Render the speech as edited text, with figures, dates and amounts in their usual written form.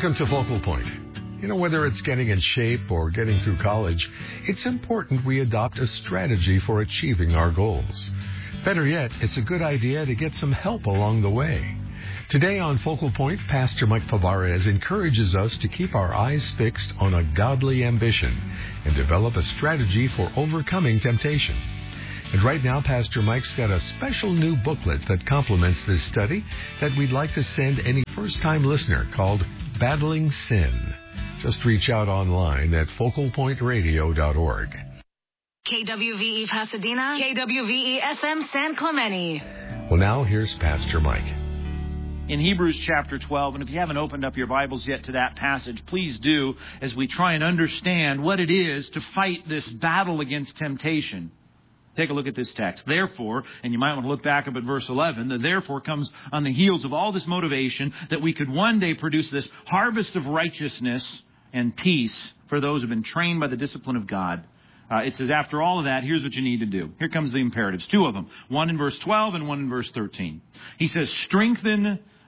Welcome to Focal Point. You know, whether it's getting in shape or getting through college, it's important we adopt a strategy for achieving our goals. Better yet, it's a good idea to get some help along the way. Today on Focal Point, Pastor Mike Favarez encourages us to keep our eyes fixed on a godly ambition and develop a strategy for overcoming temptation. And right now, Pastor Mike's got a special new booklet that complements this study that we'd like to send any first-time listener called Battling Sin. Just reach out online at focalpointradio.org. KWVE Pasadena, KWVE FM San Clemente. Well, now here's Pastor Mike. In Hebrews chapter 12, and if you haven't opened up your Bibles yet to that passage, please do, as we try and understand what it is to fight this battle against temptation. Take a look at this text. Therefore, and you might want to look back up at verse 11, the therefore comes on the heels of all this motivation that we could one day produce this harvest of righteousness and peace for those who have been trained by the discipline of God. It says, after all of that, here's what you need to do. Here comes the imperatives, two of them. One in verse 12 and one in verse 13. He says, strengthen